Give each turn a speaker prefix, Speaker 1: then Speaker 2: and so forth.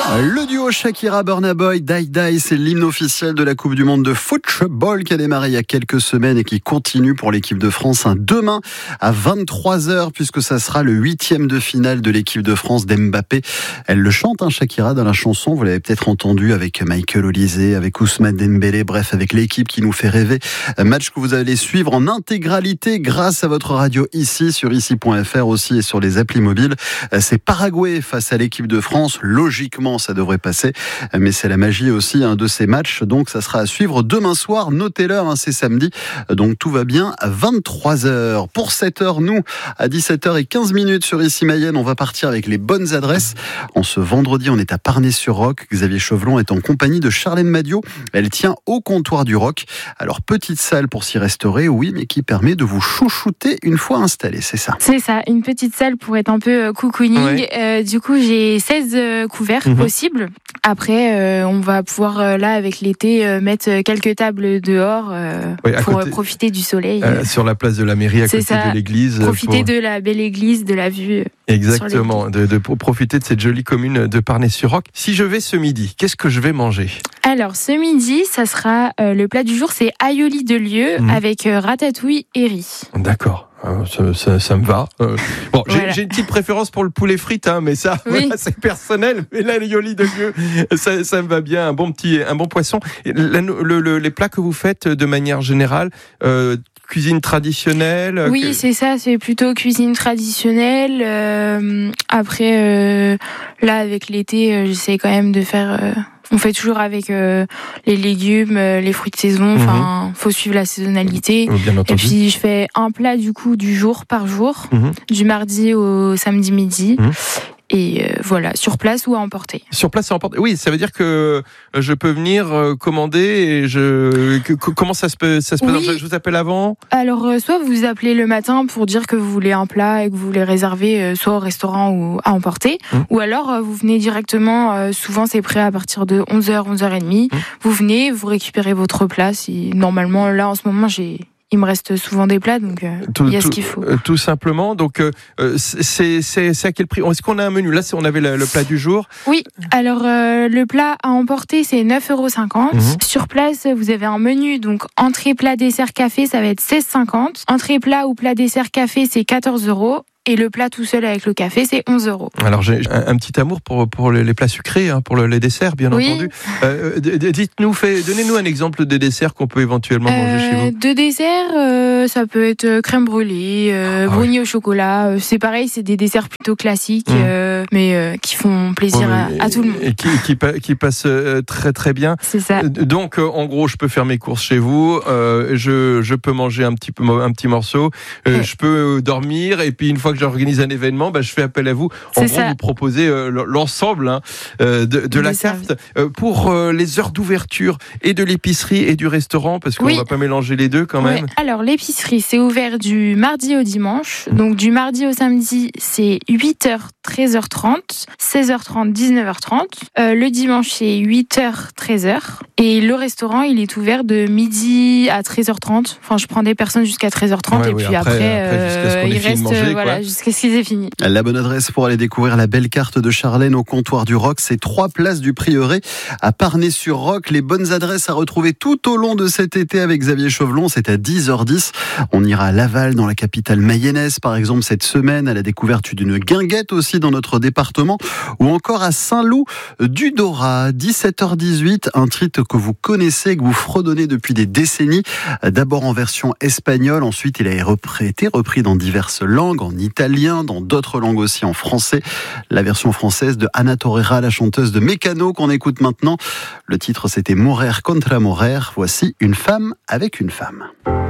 Speaker 1: Le duo Shakira-Burna Boy, Die Die, c'est l'hymne officiel de la Coupe du Monde de football qui a démarré il y a quelques semaines et qui continue pour l'équipe de France demain à 23h puisque ça sera le 8e de finale de l'équipe de France d'Mbappé. Elle le chante, Shakira, dans la chanson, vous l'avez peut-être entendu avec Michael Olise, avec Ousmane Dembélé, bref, avec l'équipe qui nous fait rêver. Un match que vous allez suivre en intégralité grâce à votre radio ici, sur ici.fr aussi et sur les applis mobiles. C'est Paraguay face à l'équipe de France. Logiquement, ça devrait passer, mais c'est la magie aussi de ces matchs, donc ça sera à suivre demain soir, notez l'heure, c'est samedi, donc tout va bien à 23h. Pour 7h, nous, à 17h15 sur Ici Mayenne, on va partir avec les bonnes adresses. En ce vendredi, on est à Parnay-sur-Roc. Xavier Chauvelon est en compagnie de Charlène Madiot, elle tient au comptoir du Roc. Alors, petite salle pour s'y restaurer, oui, mais qui permet de vous chouchouter une fois installé, c'est ça?
Speaker 2: C'est ça, une petite salle pour être un peu cocooning. Ouais. Du coup, j'ai 16 couverts possibles. Après, on va pouvoir, là, avec l'été, mettre quelques tables dehors pour profiter du soleil.
Speaker 3: Sur la place de la mairie, à côté de l'église.
Speaker 2: Profiter de la belle église, de la vue.
Speaker 3: Exactement, de profiter de cette jolie commune de Parnay-sur-Roc. Si je vais ce midi, qu'est-ce que je vais manger?
Speaker 2: Alors, ce midi, ça sera le plat du jour, c'est aioli de lieu avec ratatouille et riz.
Speaker 3: D'accord. Ça me va. Bon, j'ai une petite préférence pour le poulet frites, mais ça, voilà, c'est personnel. Mais là, l'aioli de lieu, ça me va bien. Un bon poisson. Les plats que vous faites de manière générale, cuisine traditionnelle.
Speaker 2: Oui, c'est ça. C'est plutôt cuisine traditionnelle. Après, là, avec l'été, j'essaie quand même de faire. On fait toujours avec les légumes, les fruits de saison. Enfin, faut suivre la saisonnalité.
Speaker 3: Bien entendu.
Speaker 2: Et puis je fais un plat du coup du jour par jour, du mardi au samedi midi. Et voilà, sur place ou à emporter.
Speaker 3: Sur place et à emporter. Oui, ça veut dire que je peux venir commander et comment ça se présente? Je vous appelle avant?
Speaker 2: Alors, soit vous appelez le matin pour dire que vous voulez un plat et que vous voulez réserver soit au restaurant ou à emporter. Ou alors, vous venez directement, souvent c'est prêt à partir de 11h, 11h30. Vous venez, vous récupérez votre plat. Normalement, là en ce moment, il me reste souvent des plats, donc il y a ce qu'il faut.
Speaker 3: Tout simplement. Donc, c'est à quel prix? Est-ce qu'on a un menu? Là, on avait le plat du jour.
Speaker 2: Oui. Alors, le plat à emporter, c'est 9,50 €. Sur place, vous avez un menu. Donc, entrée, plat, dessert, café, ça va être 16,50 €. Entrée, plat ou plat, dessert, café, c'est 14 €. Et le plat tout seul avec le café, c'est 11 €.
Speaker 3: Alors j'ai un petit amour pour les plats sucrés, pour les desserts, bien entendu. Donnez-nous un exemple de dessert qu'on peut éventuellement manger chez vous.
Speaker 2: De dessert, ça peut être crème brûlée, brownie au chocolat. C'est pareil, c'est des desserts plutôt classiques, mais qui font plaisir à tout le monde.
Speaker 3: Et qui passent très très bien.
Speaker 2: C'est ça.
Speaker 3: Donc en gros, je peux faire mes courses chez vous, je peux manger un petit morceau, je peux dormir, et puis une fois que j'organise un événement, je fais appel à vous. En gros, vous proposez l'ensemble de la carte. Pour les heures d'ouverture et de l'épicerie et du restaurant, parce qu'on ne va pas mélanger les deux quand même.
Speaker 2: Alors, l'épicerie, c'est ouvert du mardi au dimanche. Donc, du mardi au samedi, c'est 8h, 13h30, 16h30, 19h30. Le dimanche, c'est 8h, 13h. Et le restaurant, il est ouvert de midi à 13h30. Enfin, je prends des personnes jusqu'à 13h30 puis après il reste jusqu'à ce qu'ils aient fini.
Speaker 1: La bonne adresse pour aller découvrir la belle carte de Charlène au comptoir du Roc, c'est 3 places du Prieuré à Parnay-sur-Roc. Les bonnes adresses à retrouver tout au long de cet été avec Xavier Chauvelon, c'est à 10h10. On ira à Laval, dans la capitale mayonnaise, par exemple, cette semaine, à la découverte d'une guinguette aussi dans notre département, ou encore à Saint-Loup du Dorat, 17h18, un titre que vous connaissez, que vous fredonnez depuis des décennies, d'abord en version espagnole, ensuite il a été repris dans diverses langues, en italien, dans d'autres langues aussi, en français. La version française de Ana Torreira, la chanteuse de Mécano, qu'on écoute maintenant. Le titre, c'était Morer contra Morer. Voici Une femme avec une femme.